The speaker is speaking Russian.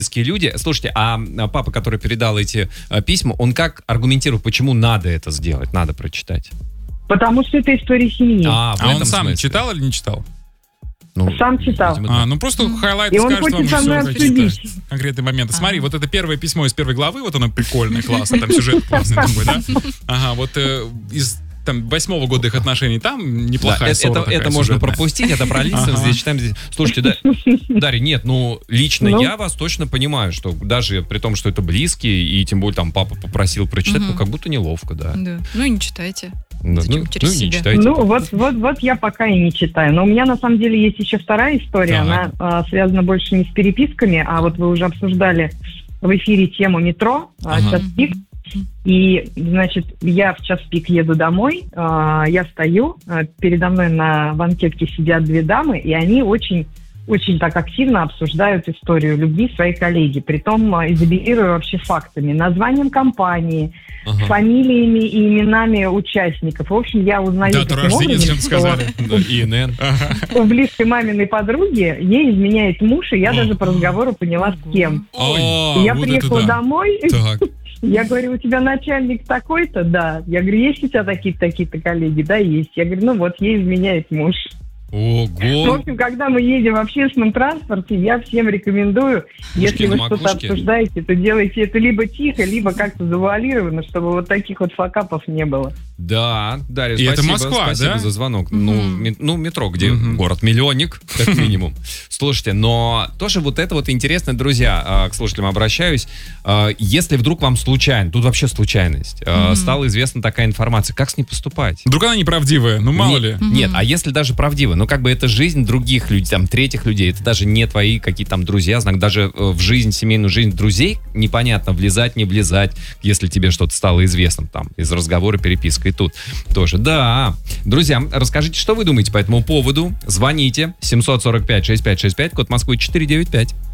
близкие люди. Слушайте, а папа, который передал эти письма, он как аргументирует, почему надо это сделать, надо прочитать? Потому что это история семьи. А он сам читал или не читал? Сам читал. Просто хайлайт и он скажет вам хочет со мной обсудить конкретные моменты. Смотри, вот это первое письмо из первой главы, вот оно прикольное, классно, там сюжет классный такой, да? Ага, вот из 8-го года их отношений там неплохая ссора такая это можно сюжетная. пропустить, это пролистываем, здесь читаем. Слушайте, Дарья, нет, лично я вас точно понимаю, что даже при том, что это близкие, и тем более там папа попросил прочитать, как будто неловко, да. Ну и не читайте. Да, Зачем через себя? Не читайте. Вот я пока и не читаю. Но у меня на самом деле есть еще вторая история. Она связана больше не с переписками, а вот вы уже обсуждали в эфире тему метро, час пик. И, значит, я в час пик еду домой, я стою, передо мной на банкетке сидят две дамы, и они очень так активно обсуждают историю любви своей коллеги, притом изобилируя вообще фактами, названием компании, фамилиями и именами участников. В общем, я узнаю таким образом, что у близкой маминой подруги ей изменяет муж, и я даже по разговору поняла, с кем. Я приехала домой... Я говорю, у тебя начальник такой-то? Да. Я говорю, есть у тебя такие-то коллеги? Да, есть. Я говорю, вот ей изменяет муж. Ого! В общем, когда мы едем в общественном транспорте, я всем рекомендую, если вы что-то обсуждаете, то делайте это либо тихо, либо как-то завуалированно, чтобы вот таких вот факапов не было. Да, Дарья, и спасибо, это Москва, спасибо за звонок. Метро, где город-миллионник, как минимум. Слушайте, но тоже вот это вот интересно, друзья, к слушателям обращаюсь. Если вдруг вам случайно, тут вообще случайность, стала известна такая информация, как с ней поступать? Вдруг она неправдивая, мало ли. Нет, а если даже правдивая, это жизнь других людей, там, третьих людей, это даже не твои какие-то там друзья, даже в жизнь, семейную жизнь друзей непонятно, влезать, не влезать, если тебе что-то стало известным, там, из разговора, переписка, и тут тоже. Да, друзья, расскажите, что вы думаете по этому поводу, звоните, 745-6565, код Москвы 495.